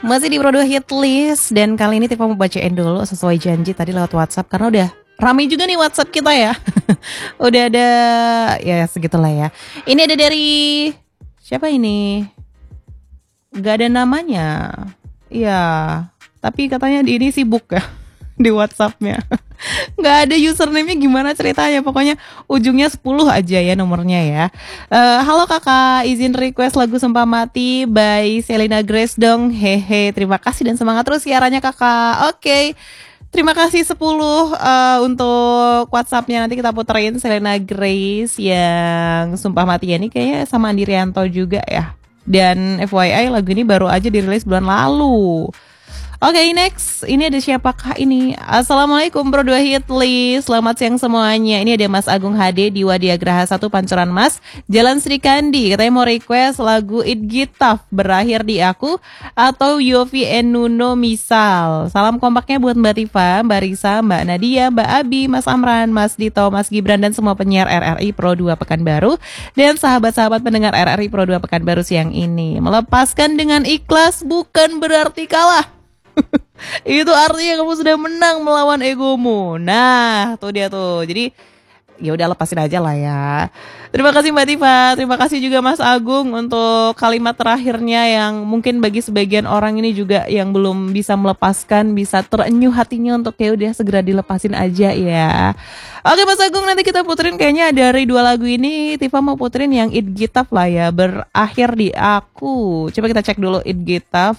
Masih di Pro2 Hit List. Dan kali ini Tifa mau bacain dulu sesuai janji tadi lewat WhatsApp. Karena udah ramai juga nih WhatsApp kita ya. Udah ada, ya segitulah ya. Ini ada dari, siapa ini? Gak ada namanya. Iya, tapi katanya ini sibuk ya di WhatsAppnya. Gak ada username-nya, gimana ceritanya. Pokoknya ujungnya 10 aja ya nomornya ya. Halo kakak, izin request lagu Sumpah Mati by Selena Grace dong. Hehe, terima kasih dan semangat terus siarannya kakak. Oke, terima kasih 10 untuk WhatsApp-nya. Nanti kita puterin Selena Grace yang Sumpah Mati ya. Ini kayaknya sama Andi Rianto juga ya. Dan FYI lagu ini baru aja dirilis bulan lalu. Oke, next. Ini ada siapakah ini? Assalamualaikum Pro2 Hit List. Selamat siang semuanya. Ini ada Mas Agung HD di Wadiagraha 1 Pancoran Mas, Jalan Sri Kandi. Katanya mau request lagu It Gitaf, Berakhir di Aku, atau Yofi and Nuno misal. Salam kompaknya buat Mbak Tifa, Mbak Risa, Mbak Nadia, Mbak Abi, Mas Amran, Mas Dito, Mas Gibran, dan semua penyiar RRI Pro2 Pekanbaru. Dan sahabat-sahabat pendengar RRI Pro2 Pekanbaru siang ini. Melepaskan dengan ikhlas bukan berarti kalah. Itu artinya kamu sudah menang melawan egomu. Nah, tuh dia tuh. Jadi ya udah lepasin aja lah ya. Terima kasih Mbak Tifa, terima kasih juga Mas Agung untuk kalimat terakhirnya yang mungkin bagi sebagian orang ini juga yang belum bisa melepaskan, bisa terenyuh hatinya untuk ya udah segera dilepasin aja ya. Oke Mas Agung, nanti kita puterin kayaknya dari 2 lagu ini Tifa mau puterin yang It Gitaf lah ya, Berakhir di Aku. Coba kita cek dulu It Gitaf.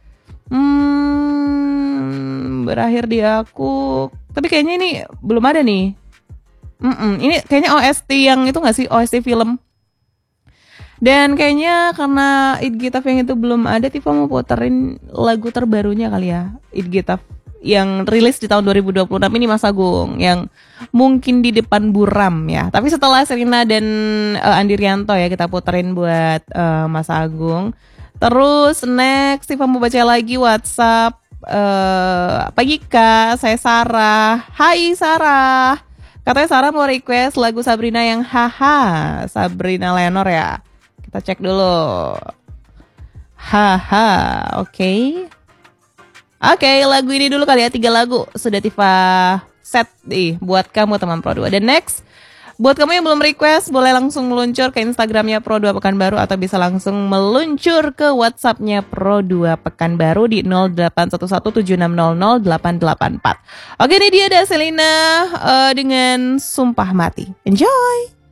Berakhir di Aku. Tapi kayaknya ini belum ada nih. Ini kayaknya OST yang itu gak sih? OST film. Dan kayaknya karena It Gitaf yang itu belum ada, Tifa mau puterin lagu terbarunya kali ya, It Gitaf yang rilis di tahun 2026 ini Mas Agung, yang mungkin di depan buram ya. Tapi setelah Selena dan Andi Rianto ya kita puterin buat Mas Agung. Terus next Tifa mau baca lagi WhatsApp. Pagi Kak, saya Sarah. Hai Sarah. Katanya Sarah mau request lagu Sabrina yang Haha, Sabrina Leonor ya. Kita cek dulu. Haha, oke. Oke, lagu ini dulu kali ya, 3 lagu sudah Tifa set nih buat kamu teman Pro2. Dan next, buat kamu yang belum request, boleh langsung meluncur ke Instagramnya Pro2 Pekanbaru atau bisa langsung meluncur ke WhatsAppnya Pro2 Pekanbaru di 081176000884. Oke, ini dia ada Selena dengan Sumpah Mati. Enjoy!